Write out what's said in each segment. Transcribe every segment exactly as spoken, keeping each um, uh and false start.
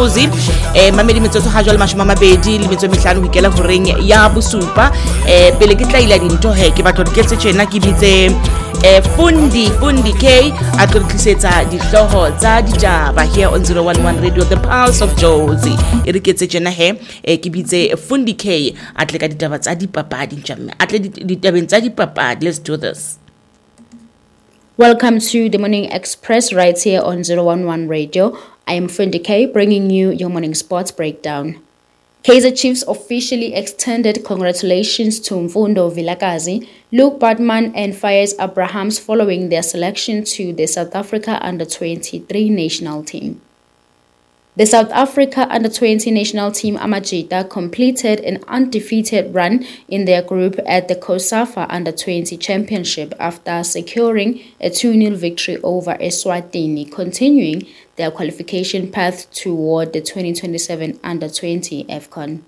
Jozi eh mamedi metsotso ha jwale mashome a mabedi le metso e mehlano ho ikela horeng ya bosupa eh pele ke tla ila dintho he ke batho ke tse tjena ke bitse eh Fundi Fundi K a tlo tlisetsa dihloho tsa ditaba here on zero one one Radio, the Pulse of Jozi. E re ke tse tjena he eh ke bitse Fundi K a tle ka ditaba tsa dipapadi jamme a tle ditabeng tsa dipapadi. Let's do this. Welcome to the Morning Express right here on zero one one Radio. I am Fundi K bringing you your morning sports breakdown. Kaizer Chiefs officially extended congratulations to Mfundo Vilakazi, Luke Bartman and Faiz Abrahams following their selection to the South Africa under twenty-three national team. The South Africa under twenty national team Amajita completed an undefeated run in their group at the COSAFA under twenty championship after securing a two nil victory over Eswatini, continuing their qualification path toward the twenty twenty-seven under twenty AFCON.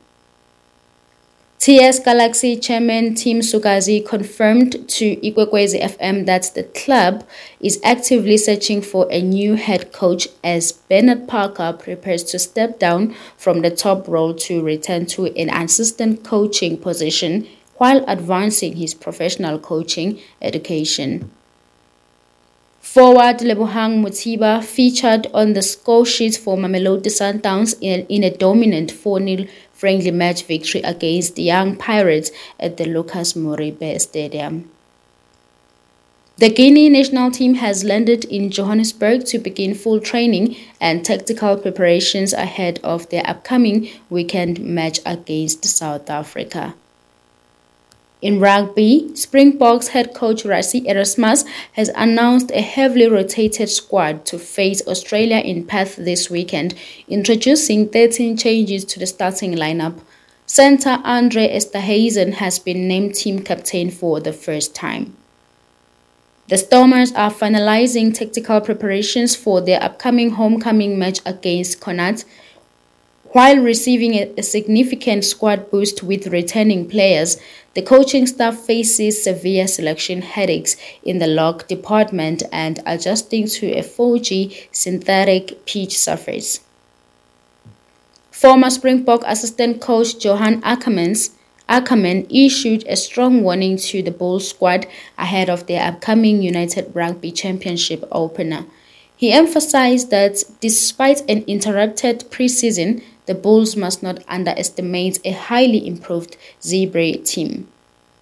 T S Galaxy chairman Tim Sukazi confirmed to Ikwekwezi F M that the club is actively searching for a new head coach as Bernard Parker prepares to step down from the top role to return to an assistant coaching position while advancing his professional coaching education. Forward Lebohang Mutiba featured on the score sheet for Mamelodi Sundowns in, in a dominant four nil friendly match victory against the Young Pirates at the Lucas Moribe Stadium. The Guinea national team has landed in Johannesburg to begin full training and tactical preparations ahead of their upcoming weekend match against South Africa. In rugby, Springboks head coach Rassie Erasmus has announced a heavily rotated squad to face Australia in Perth this weekend, introducing thirteen changes to the starting lineup. Centre Andre Esterhuizen has been named team captain for the first time. The Stormers are finalizing tactical preparations for their upcoming homecoming match against Connacht, while receiving a, a significant squad boost with returning players. The coaching staff faces severe selection headaches in the lock department and adjusting to a four G synthetic pitch surface. Former Springbok assistant coach Johan Ackermans Ackerman issued a strong warning to the Bulls squad ahead of their upcoming United Rugby Championship opener. He emphasized that despite an interrupted preseason, the Bulls must not underestimate a highly improved Zebra team.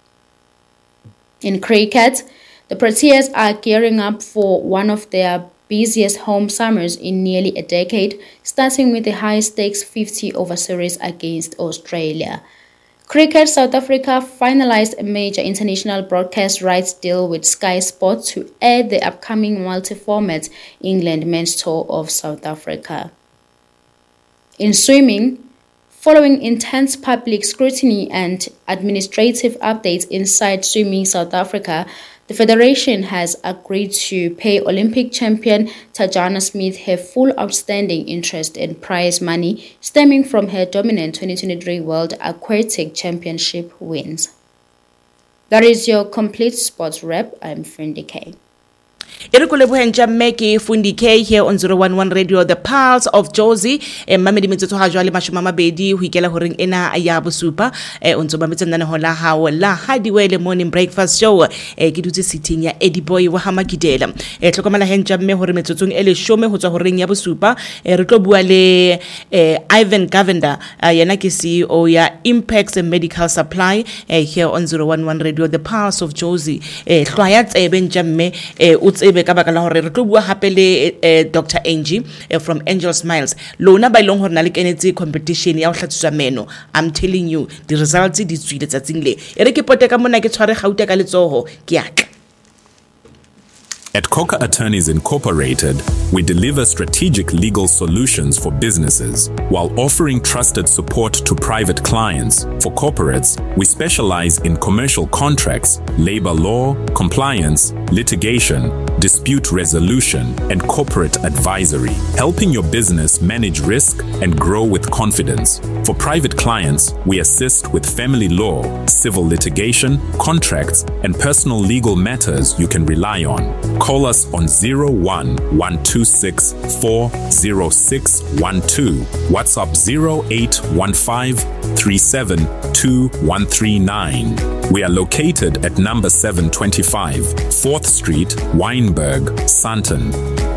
In cricket, the Proteas are gearing up for one of their busiest home summers in nearly a decade, starting with the high-stakes fifty over series against Australia. Cricket South Africa finalized a major international broadcast rights deal with Sky Sports to air the upcoming multi-format England Men's Tour of South Africa. In swimming, following intense public scrutiny and administrative updates inside Swimming South Africa, the Federation has agreed to pay Olympic champion Tajana Smith her full outstanding interest and prize money stemming from her dominant twenty twenty-three World Aquatic Championship wins. That is your complete sports wrap. I'm Fundi K. Irikuleboheng jamme ke Fundi K here on zero one one Radio, the Pulse of Jozi. E mamedi metsotso ha jwale mashome a mabedi ho ikela horeng ena ya bosupa e o ntso mametse nna ho la hawo la hadiwele morning breakfast show e ke dutse sitting ya Eddie Boy wa Hamakidela. E tlokomela hen jamme hore metsotsong ele shome ho tswa horeng ya bosupa e re tlo bua le Ivan Govender yena ke C E O ya Impex Medical Supply here on zero one one Radio, the Pulse of Jozi. E hlwaya tsebe jamme e utsebe ka baka la hore re tlo bua hape le Doctor Angie from Angel Smiles. Lona ba ilong hore na le kenetse competition ya ho hlatswa meno. I'm telling you, the results di tswile tsatsing le. E re ke poteka mona ke tshware gauta ka letsoho ke atla. At Coca Attorneys Incorporated, we deliver strategic legal solutions for businesses while offering trusted support to private clients. For corporates, we specialize in commercial contracts, labor law, compliance, litigation, dispute resolution, and corporate advisory, helping your business manage risk and grow with confidence. For private clients, we assist with family law, civil litigation, contracts, and personal legal matters you can rely on. Call us on zero one one two six four zero six one two, WhatsApp zero eight one five three seven two one three nine. We are located at number seven twenty-five, fourth Street, Wynberg, Sandton.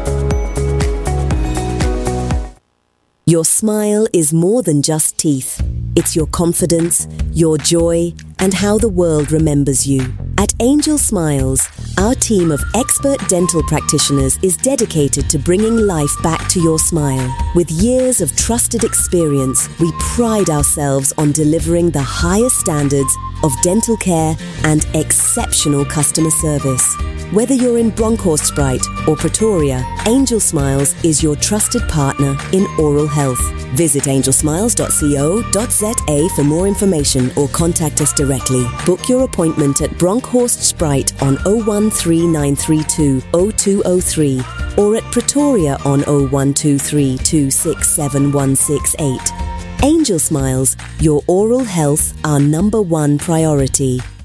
Your smile is more than just teeth. It's your confidence, your joy, and how the world remembers you. At Angel Smiles, our team of expert dental practitioners is dedicated to bringing life back to your smile. With years of trusted experience, we pride ourselves on delivering the highest standards of dental care and exceptional customer service. Whether you're in Bronkhorstspruit or Pretoria, Angel Smiles is your trusted partner in oral health. Visit angel smiles dot co dot za for more information or contact us directly. Book your appointment at Bronkhorstspruit on zero one three nine three two zero two zero three or at Pretoria on zero one two three two six seven one six eight. Angel Smiles, your oral health, our number one priority.